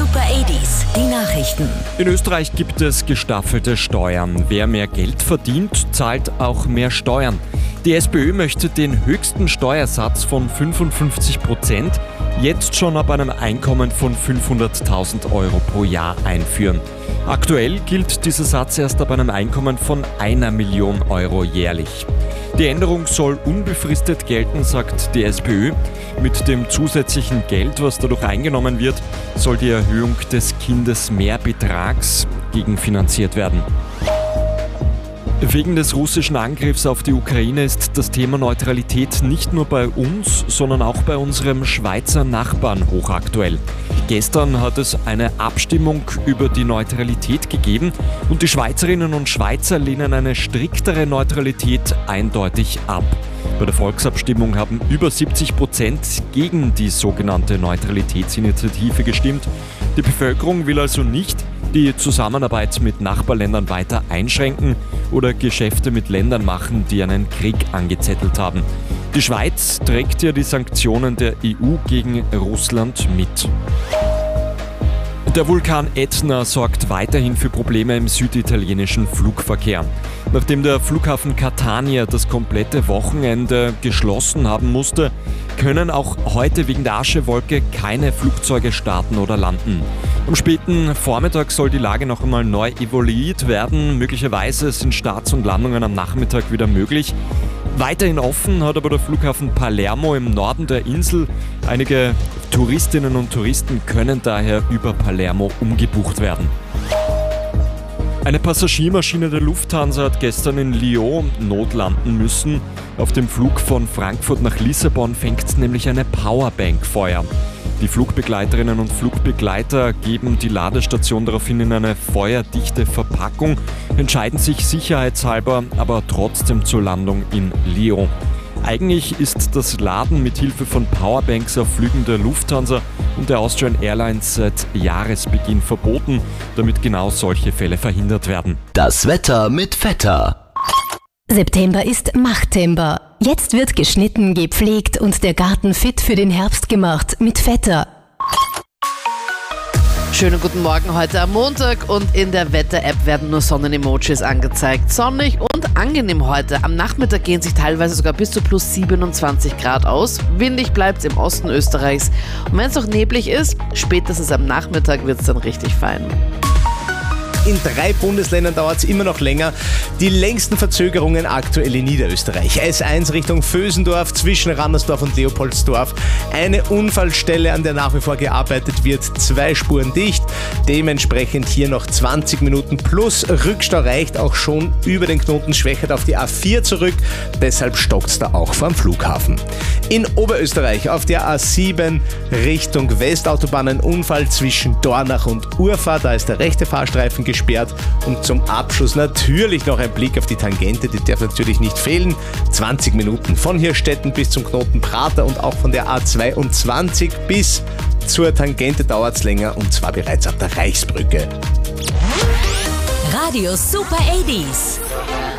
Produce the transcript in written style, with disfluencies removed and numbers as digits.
Super 80s, die Nachrichten. In Österreich gibt es gestaffelte Steuern. Wer mehr Geld verdient, zahlt auch mehr Steuern. Die SPÖ möchte den höchsten Steuersatz von 55% jetzt schon ab einem Einkommen von 500.000 Euro pro Jahr einführen. Aktuell gilt dieser Satz erst ab einem Einkommen von 1 Million Euro jährlich. Die Änderung soll unbefristet gelten, sagt die SPÖ. Mit dem zusätzlichen Geld, was dadurch eingenommen wird, soll die Erhöhung des Kindesmehrbetrags gegenfinanziert werden. Wegen des russischen Angriffs auf die Ukraine ist das Thema Neutralität nicht nur bei uns, sondern auch bei unserem Schweizer Nachbarn hochaktuell. Gestern hat es eine Abstimmung über die Neutralität gegeben und die Schweizerinnen und Schweizer lehnen eine striktere Neutralität eindeutig ab. Bei der Volksabstimmung haben über 70% gegen die sogenannte Neutralitätsinitiative gestimmt. Die Bevölkerung will also nicht die Zusammenarbeit mit Nachbarländern weiter einschränken oder Geschäfte mit Ländern machen, die einen Krieg angezettelt haben. Die Schweiz trägt ja die Sanktionen der EU gegen Russland mit. Der Vulkan Ätna sorgt weiterhin für Probleme im süditalienischen Flugverkehr. Nachdem der Flughafen Catania das komplette Wochenende geschlossen haben musste, können auch heute wegen der Aschewolke keine Flugzeuge starten oder landen. Am späten Vormittag soll die Lage noch einmal neu evaluiert werden. Möglicherweise sind Starts und Landungen am Nachmittag wieder möglich. Weiterhin offen hat aber der Flughafen Palermo im Norden der Insel. Einige Touristinnen und Touristen können daher über Palermo umgebucht werden. Eine Passagiermaschine der Lufthansa hat gestern in Lyon notlanden müssen. Auf dem Flug von Frankfurt nach Lissabon fängt nämlich eine Powerbank Feuer. Die Flugbegleiterinnen und Flugbegleiter geben die Ladestation daraufhin in eine feuerdichte Verpackung, entscheiden sich sicherheitshalber aber trotzdem zur Landung in Lyon. Eigentlich ist das Laden mit Hilfe von Powerbanks auf Flügen der Lufthansa und der Austrian Airlines seit Jahresbeginn verboten, damit genau solche Fälle verhindert werden. Das Wetter mit Vetter. September ist Machttember. Jetzt wird geschnitten, gepflegt und der Garten fit für den Herbst gemacht mit Vetter. Schönen guten Morgen heute am Montag und in der Wetter-App werden nur Sonnen-Emojis angezeigt. Sonnig und angenehm heute. Am Nachmittag gehen sich teilweise sogar bis zu plus 27 Grad aus. Windig bleibt es im Osten Österreichs. Und wenn es noch neblig ist, spätestens am Nachmittag wird es dann richtig fein. In 3 Bundesländern dauert es immer noch länger. Die längsten Verzögerungen aktuell in Niederösterreich. S1 Richtung Vösendorf, zwischen Rannersdorf und Leopoldsdorf. Eine Unfallstelle, an der nach wie vor gearbeitet wird. 2 Spuren dicht. Dementsprechend hier noch 20 Minuten plus. Rückstau reicht auch schon über den Knoten Schwächert auf die A4 zurück. Deshalb stockt es da auch vor dem Flughafen. In Oberösterreich auf der A7 Richtung Westautobahn ein Unfall zwischen Dornach und Urfahr. Da ist der rechte Fahrstreifen gesperrt und zum Abschluss natürlich noch ein Blick auf die Tangente, die darf natürlich nicht fehlen. 20 Minuten von Hirstetten bis zum Knoten Prater und auch von der A22 bis zur Tangente dauert es länger und zwar bereits ab der Reichsbrücke. Radio Super 80s.